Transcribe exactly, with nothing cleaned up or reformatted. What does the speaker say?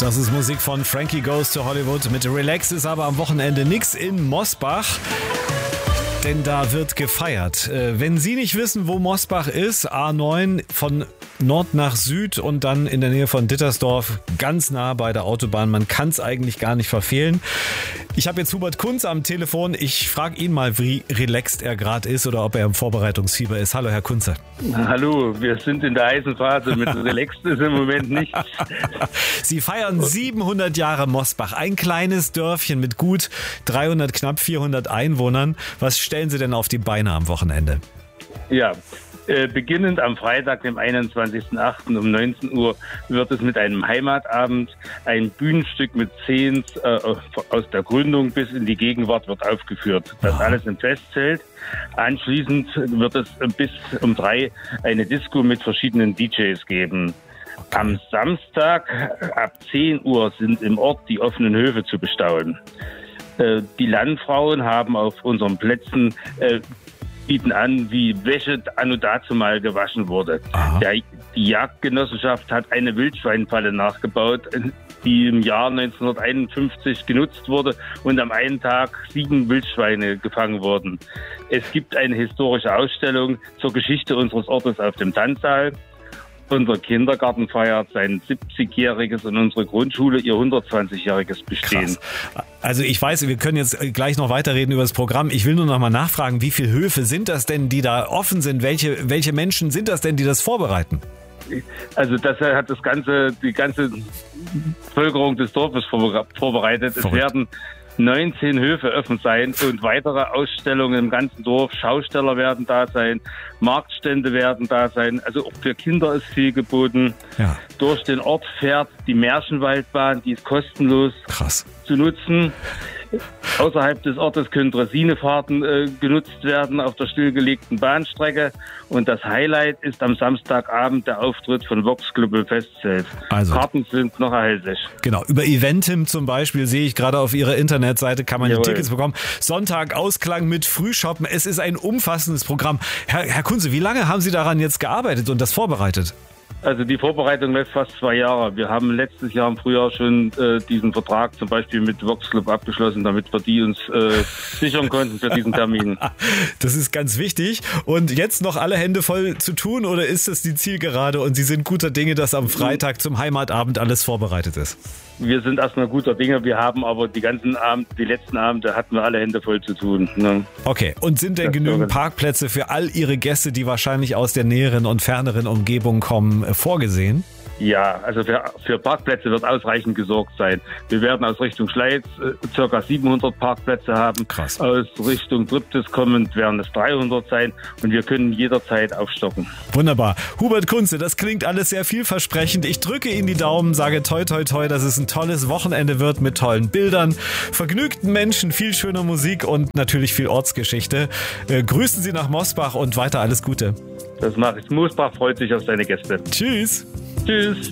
Das ist Musik von Frankie Goes to Hollywood. Mit Relax ist aber am Wochenende nix in Mosbach. Denn da wird gefeiert. Wenn Sie nicht wissen, wo Mosbach ist, A neun von Nord nach Süd und dann in der Nähe von Dittersdorf, ganz nah bei der Autobahn. Man kann es eigentlich gar nicht verfehlen. Ich habe jetzt Hubert Kunze am Telefon. Ich frage ihn mal, wie relaxed er gerade ist oder ob er im Vorbereitungsfieber ist. Hallo, Herr Kunze. Hallo, wir sind in der heißen Phase. Mit relaxed ist im Moment nichts. Sie feiern siebenhundert Jahre Mosbach. Ein kleines Dörfchen mit gut dreihundert, knapp vierhundert Einwohnern. Was stellen Sie denn auf die Beine am Wochenende? Ja, äh, beginnend am Freitag, dem einundzwanzigsten achten um neunzehn Uhr, wird es mit einem Heimatabend, ein Bühnenstück mit Szenen äh, aus der Gründung bis in die Gegenwart wird aufgeführt. Das alles im Festzelt. Anschließend wird es bis um drei eine Disco mit verschiedenen D Js geben. Am Samstag ab zehn Uhr sind im Ort die offenen Höfe zu bestaunen. Äh, die Landfrauen haben auf unseren Plätzen äh, bieten an, wie Wäsche anno dazu mal gewaschen wurde. Der, die Jagdgenossenschaft hat eine Wildschweinfalle nachgebaut, die im Jahr neunzehnhunderteinundfünfzig genutzt wurde und am einen Tag sieben Wildschweine gefangen wurden. Es gibt eine historische Ausstellung zur Geschichte unseres Ortes auf dem Tanzsaal. Unser Kindergarten feiert sein siebzigjähriges und unsere Grundschule ihr hundertzwanzigjähriges Bestehen. Krass. Also ich weiß, wir können jetzt gleich noch weiterreden über das Programm. Ich will nur noch mal nachfragen, wie viele Höfe sind das denn, die da offen sind? Welche, welche Menschen sind das denn, die das vorbereiten? Also das hat das ganze, die ganze Bevölkerung des Dorfes vorbereitet. Verrückt. Es werden neunzehn Höfe offen sein und weitere Ausstellungen im ganzen Dorf. Schausteller werden da sein, Marktstände werden da sein. Also auch für Kinder ist viel geboten. Ja. Durch den Ort fährt die Märchenwaldbahn, die ist kostenlos Krass. zu nutzen. Außerhalb des Ortes können Dressinefahrten äh, genutzt werden auf der stillgelegten Bahnstrecke. Und das Highlight ist am Samstagabend der Auftritt von Vox Club im Festzelt. Also, Karten sind noch erhältlich. Genau, über Eventim zum Beispiel sehe ich gerade auf Ihrer Internetseite, kann man Jawohl. die Tickets bekommen. Sonntag Ausklang mit Frühshoppen. Es ist ein umfassendes Programm. Herr, Herr Kunze, wie lange haben Sie daran jetzt gearbeitet und das vorbereitet? Also die Vorbereitung läuft fast zwei Jahre. Wir haben letztes Jahr im Frühjahr schon äh, diesen Vertrag zum Beispiel mit Vox Club abgeschlossen, damit wir die uns äh, sichern konnten für diesen Termin. Das ist ganz wichtig. Und jetzt noch alle Hände voll zu tun oder ist das die Zielgerade und Sie sind guter Dinge, dass am Freitag zum Heimatabend alles vorbereitet ist? Wir sind erstmal guter Dinge. Wir haben aber die ganzen Abende, die letzten Abende hatten wir alle Hände voll zu tun. Ne? Okay. Und sind denn genügend Parkplätze für all Ihre Gäste, die wahrscheinlich aus der näheren und ferneren Umgebung kommen, vorgesehen? Ja, also für, für Parkplätze wird ausreichend gesorgt sein. Wir werden aus Richtung Schleiz äh, ca. siebenhundert Parkplätze haben. Krass. Aus Richtung Triptis kommend werden es dreihundert sein und wir können jederzeit aufstocken. Wunderbar. Hubert Kunze, das klingt alles sehr vielversprechend. Ich drücke Ihnen die Daumen, sage toi toi toi, dass es ein tolles Wochenende wird mit tollen Bildern, vergnügten Menschen, viel schöner Musik und natürlich viel Ortsgeschichte. Äh, grüßen Sie nach Mosbach und weiter alles Gute. Das mache ich. Mosbach freut sich auf seine Gäste. Tschüss. Tschüss.